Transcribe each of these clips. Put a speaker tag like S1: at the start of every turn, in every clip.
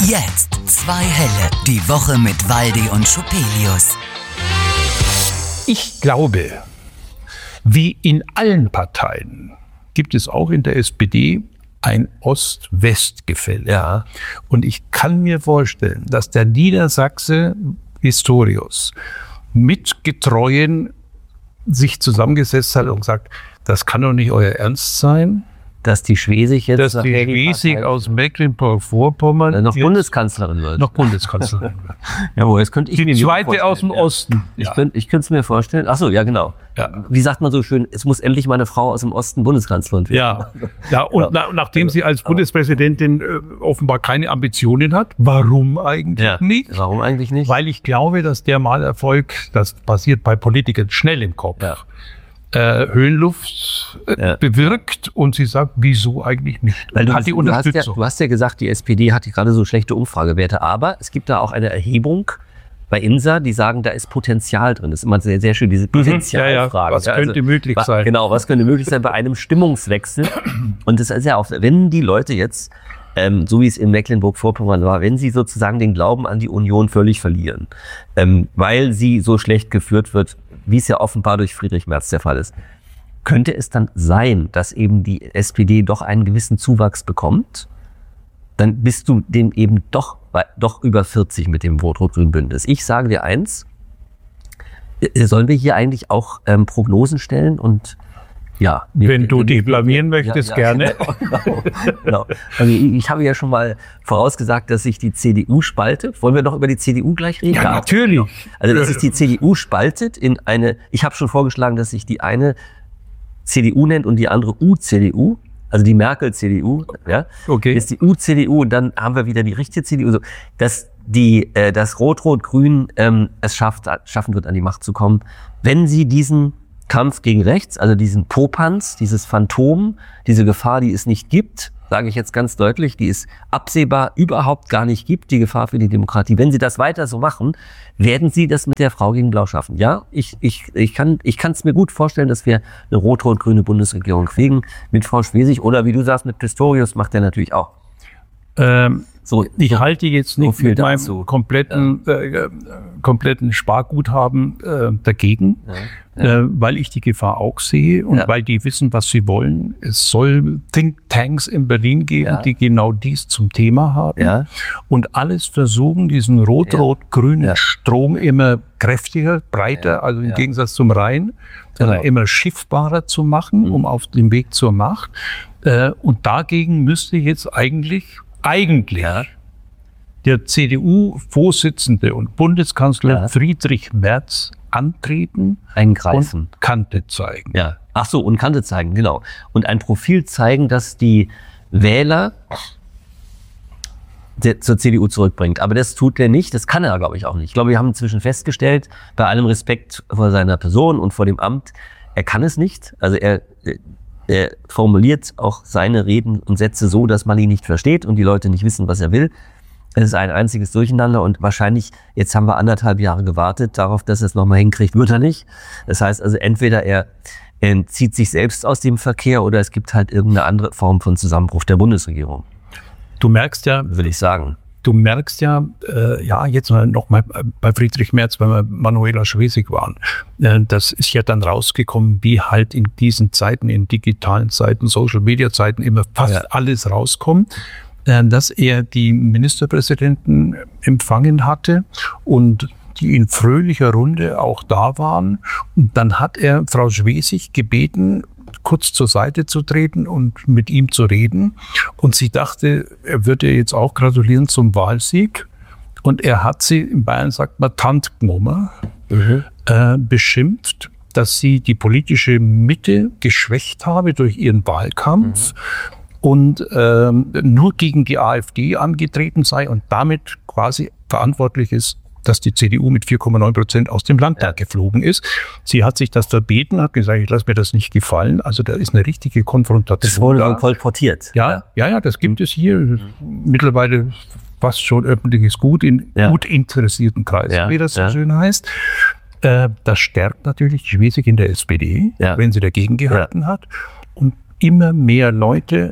S1: Jetzt 2 Helle, die Woche mit Waldi und Schupelius.
S2: Ich glaube, wie in allen Parteien gibt es auch in der SPD ein Ost-West-Gefälle.
S3: Ja.
S2: Und ich kann mir vorstellen, dass der Niedersachse Pistorius mit Getreuen sich zusammengesetzt hat und gesagt, das kann doch nicht euer Ernst sein,
S3: Dass die Schwesig jetzt
S2: dass die Schwesig aus Mecklenburg-Vorpommern
S3: noch Bundeskanzlerin wird.
S2: noch Bundeskanzlerin wird.
S3: Jawohl, jetzt könnte ich mir
S2: Die zweite
S3: vorstellen,
S2: aus dem Osten.
S3: Ich könnte es mir vorstellen. Ach so, ja genau.
S2: Ja.
S3: Wie sagt man so schön, es muss endlich mal eine Frau aus dem Osten Bundeskanzlerin werden.
S2: Ja, und nachdem sie als Bundespräsidentin offenbar keine Ambitionen hat, warum eigentlich nicht?
S3: Warum eigentlich nicht?
S2: Weil ich glaube, dass der Wahlerfolg, das passiert bei Politikern schnell im Kopf, Höhenluft bewirkt und sie sagt, wieso eigentlich nicht?
S3: Weil
S2: Hat die Unterstützung.
S3: du hast ja gesagt, die SPD hat gerade so schlechte Umfragewerte, aber es gibt da auch eine Erhebung bei INSA, die sagen, da ist Potenzial drin. Das ist immer sehr, sehr schön, diese Potenzialfrage.
S2: Was könnte möglich sein?
S3: Genau, was könnte möglich sein bei einem Stimmungswechsel? Und das ist ja auch, wenn die Leute jetzt, so wie es in Mecklenburg-Vorpommern war, wenn sie sozusagen den Glauben an die Union völlig verlieren, weil sie so schlecht geführt wird, wie es ja offenbar durch Friedrich Merz der Fall ist, könnte es dann sein, dass eben die SPD doch einen gewissen Zuwachs bekommt? Dann bist du dem eben doch über 40 mit dem Rot-Rot-Grün Bündnis. Ich sage dir eins, sollen wir hier eigentlich auch Prognosen stellen und ja.
S2: Wenn du dich blamieren möchtest, gerne.
S3: Genau. Also ich habe ja schon mal vorausgesagt, dass sich die CDU spaltet. Wollen wir noch über die CDU gleich reden?
S2: Ja, natürlich.
S3: Also dass sich die CDU spaltet in eine, ich habe schon vorgeschlagen, dass sich die eine CDU nennt und die andere U-CDU. Also die Merkel-CDU, ja.
S2: Okay.
S3: Ist die U-CDU und dann haben wir wieder die richtige CDU. So, dass das Rot-Rot-Grün es schaffen wird, an die Macht zu kommen, wenn sie diesen Kampf gegen rechts, also diesen Popanz, dieses Phantom, diese Gefahr, die es nicht gibt, sage ich jetzt ganz deutlich, die es absehbar überhaupt gar nicht gibt, die Gefahr für die Demokratie. Wenn sie das weiter so machen, werden sie das mit der Frau gegen Blau schaffen. Ja, ich kann es mir gut vorstellen, dass wir eine rot-rot-grüne Bundesregierung kriegen mit Frau Schwesig oder wie du sagst, mit Pistorius macht der natürlich auch.
S2: Ich halte jetzt nicht
S3: viel
S2: mit
S3: dazu.
S2: meinem kompletten Sparguthaben dagegen, weil ich die Gefahr auch sehe und weil die wissen, was sie wollen. Es soll Thinktanks in Berlin geben, die genau dies zum Thema haben und alles versuchen, diesen rot-rot-grünen Strom immer kräftiger, breiter, also im Gegensatz zum Rhein, immer schiffbarer zu machen, um auf dem Weg zur Macht. Und dagegen müsste jetzt eigentlich der CDU-Vorsitzende und Bundeskanzler Friedrich Merz antreten
S3: Eingreifen.
S2: Und Kante zeigen.
S3: Ja. Ach so, und Kante zeigen, genau. Und ein Profil zeigen, das die Wähler zur CDU zurückbringt. Aber das tut er nicht, das kann er, glaube ich, auch nicht. Ich glaube, wir haben inzwischen festgestellt, bei allem Respekt vor seiner Person und vor dem Amt, er kann es nicht. Also er formuliert auch seine Reden und Sätze so, dass man ihn nicht versteht und die Leute nicht wissen, was er will. Es ist ein einziges Durcheinander und wahrscheinlich, jetzt haben wir 1,5 Jahre gewartet darauf, dass er es nochmal hinkriegt, wird er nicht. Das heißt also, entweder er zieht sich selbst aus dem Verkehr oder es gibt halt irgendeine andere Form von Zusammenbruch der Bundesregierung.
S2: Du merkst ja,
S3: will ich sagen.
S2: Jetzt noch mal bei Friedrich Merz, weil wir Manuela Schwesig waren. Das ist ja dann rausgekommen, wie halt in diesen Zeiten, in digitalen Zeiten, Social-Media-Zeiten immer fast alles rauskommt, dass er die Ministerpräsidenten empfangen hatte und die in fröhlicher Runde auch da waren. Und dann hat er Frau Schwesig gebeten, kurz zur Seite zu treten und mit ihm zu reden. Und sie dachte, er würde jetzt auch gratulieren zum Wahlsieg. Und er hat sie, in Bayern sagt man, Tant genommen, beschimpft, dass sie die politische Mitte geschwächt habe durch ihren Wahlkampf und nur gegen die AfD angetreten sei und damit quasi verantwortlich ist, dass die CDU mit 4,9% aus dem Landtag geflogen ist. Sie hat sich das verbeten, hat gesagt, ich lasse mir das nicht gefallen. Also da ist eine richtige Konfrontation.
S3: Das wurde dann kolportiert.
S2: Ja, das gibt es hier. Mittlerweile fast schon öffentliches Gut in gut interessierten Kreisen, wie das so schön heißt. Das stärkt natürlich die Schwesig in der SPD, wenn sie dagegen gehalten hat. Und immer mehr Leute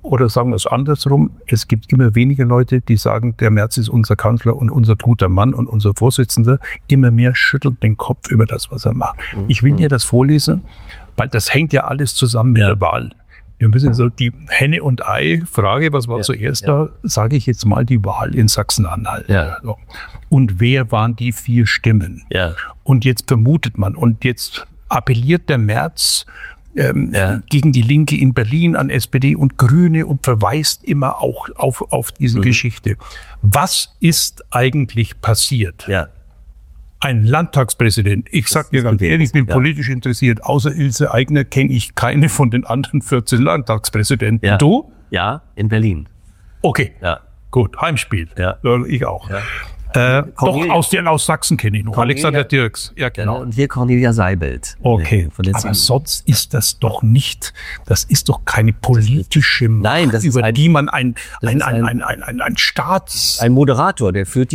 S2: oder sagen wir es andersrum, es gibt immer weniger Leute, die sagen, der Merz ist unser Kanzler und unser guter Mann und unser Vorsitzender. Immer mehr schüttelt den Kopf über das, was er macht. Ich will dir das vorlesen, weil das hängt ja alles zusammen mit der Wahl. Wir müssen so die Henne- und Ei-Frage, was war zuerst da, sage ich jetzt mal die Wahl in Sachsen-Anhalt.
S3: Ja.
S2: Und wer waren die 4 Stimmen?
S3: Ja.
S2: Und jetzt vermutet man, und jetzt appelliert der Merz gegen die Linke in Berlin an SPD und Grüne und verweist immer auch auf diese Geschichte. Was ist eigentlich passiert?
S3: Ja.
S2: Ein Landtagspräsident, ich sag dir ganz ehrlich, ich bin politisch interessiert, außer Ilse Aigner kenne ich keine von den anderen 14 Landtagspräsidenten.
S3: Ja.
S2: Du?
S3: Ja, in Berlin.
S2: Okay,
S3: Ja.
S2: Gut, Heimspiel.
S3: Ja.
S2: Ich auch.
S3: Ja.
S2: Doch, aus Sachsen kenne ich noch. Alexander Dirks. Ja, genau.
S3: Und hier Cornelia Seibelt.
S2: Okay, aber sonst ist das doch nicht, das ist doch keine politische Macht,
S3: Nein, das ist
S2: über die man ein
S3: Ein Moderator, der führt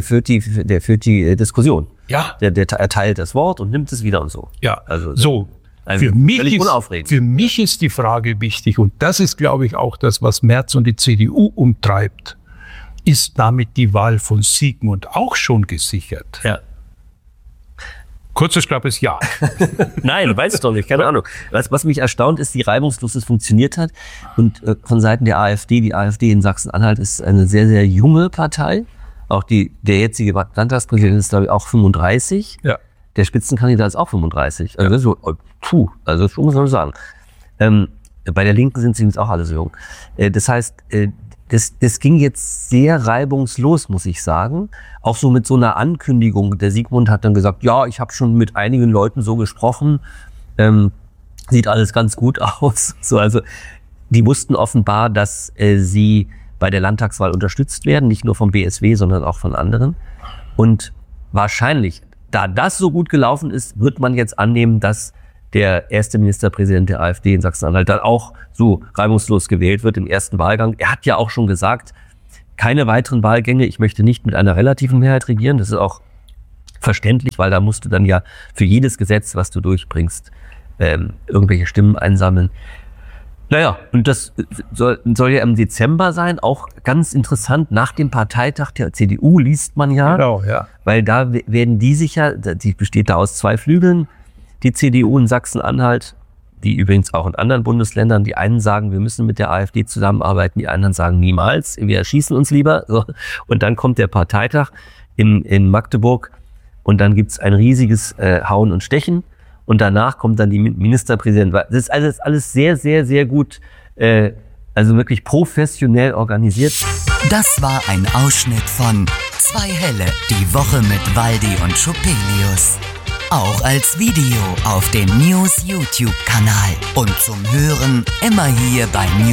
S3: die Diskussion.
S2: Ja.
S3: Der erteilt das Wort und nimmt es wieder und so.
S2: Ja,
S3: Also
S2: so. Für mich ist die Frage wichtig, und das ist, glaube ich, auch das, was Merz und die CDU umtreibt. Ist damit die Wahl von Sigmund auch schon gesichert?
S3: Ja.
S2: Kurzes, knappes Ja.
S3: Nein, weiß ich doch nicht, keine Ahnung. Was mich erstaunt ist, wie reibungslos es funktioniert hat. Und von Seiten der AfD, die AfD in Sachsen-Anhalt ist eine sehr, sehr junge Partei. Auch der jetzige Landtagspräsident ist, glaube ich, auch 35.
S2: Ja.
S3: Der Spitzenkandidat ist auch 35. Also, das muss man sagen. Bei der Linken sind sie jetzt auch alle so jung. Das heißt, das ging jetzt sehr reibungslos, muss ich sagen. Auch so mit so einer Ankündigung. Der Sigmund hat dann gesagt, ja, ich habe schon mit einigen Leuten so gesprochen. Sieht alles ganz gut aus. So, also die wussten offenbar, dass sie bei der Landtagswahl unterstützt werden. Nicht nur vom BSW, sondern auch von anderen. Und wahrscheinlich, da das so gut gelaufen ist, wird man jetzt annehmen, dass der erste Ministerpräsident der AfD in Sachsen-Anhalt dann auch so reibungslos gewählt wird im ersten Wahlgang. Er hat ja auch schon gesagt, keine weiteren Wahlgänge, ich möchte nicht mit einer relativen Mehrheit regieren. Das ist auch verständlich, weil da musst du dann ja für jedes Gesetz, was du durchbringst, irgendwelche Stimmen einsammeln. Naja, und das soll ja im Dezember sein, auch ganz interessant, nach dem Parteitag der CDU liest man ja,
S2: Genau, ja.
S3: weil da werden die die besteht da aus 2 Flügeln, die CDU in Sachsen-Anhalt, die übrigens auch in anderen Bundesländern, die einen sagen, wir müssen mit der AfD zusammenarbeiten, die anderen sagen niemals, wir erschießen uns lieber. So. Und dann kommt der Parteitag in Magdeburg und dann gibt's ein riesiges Hauen und Stechen und danach kommt dann die Ministerpräsidentin. Das ist alles sehr, sehr, sehr gut, also wirklich professionell organisiert.
S1: Das war ein Ausschnitt von Zwei Helle, die Woche mit Waldi und Schupelius. Auch als Video auf dem News YouTube-Kanal und zum Hören immer hier bei News.